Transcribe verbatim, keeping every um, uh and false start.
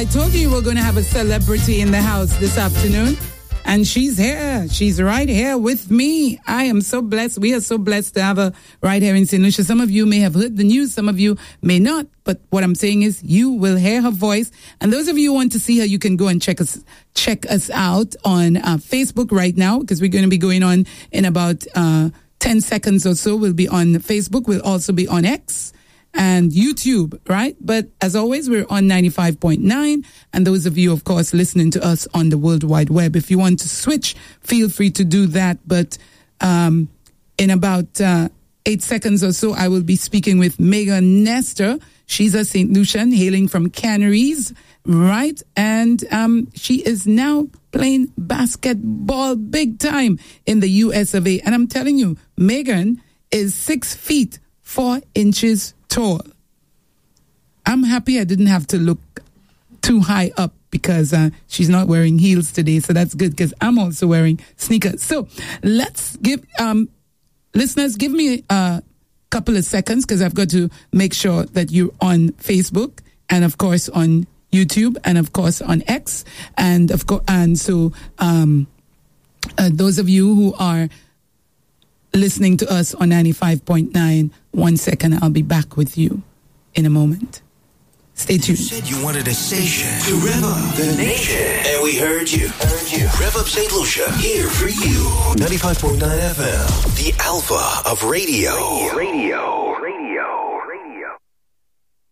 I told you we're going to have a celebrity in the house this afternoon. And she's here. She's right here with me. I am so blessed. We are so blessed to have her right here in Saint Lucia. Some of you may have heard the news. Some of you may not. But what I'm saying is you will hear her voice. And those of you who want to see her, you can go and check us check us out on uh, Facebook right now, because we're going to be going on in about uh, ten seconds or so. We'll be on Facebook. We'll also be on X and YouTube, right? But as always, we're on ninety-five point nine. And those of you, of course, listening to us on the World Wide Web, if you want to switch, feel free to do that. But um, in about uh, eight seconds or so, I will be speaking with Megan Nestor. She's a Saint Lucian hailing from Canaries, right? And um, she is now playing basketball big time in the U S of A. And I'm telling you, Megan is six feet, four inches tall. I'm happy I didn't have to look too high up because uh, she's not wearing heels today. So that's good because I'm also wearing sneakers. So let's give, um, listeners, give me a couple of seconds because I've got to make sure that you're on Facebook and of course on YouTube and of course on X. And of course, and so um, uh, those of you who are listening to us on ninety-five point nine, one second, I'll be back with you in a moment. Stay tuned. You said you wanted a station to rev up the nation, and we heard you. Heard you. Rev up Saint Lucia, here for you. ninety-five point nine F M, the alpha of radio. Radio.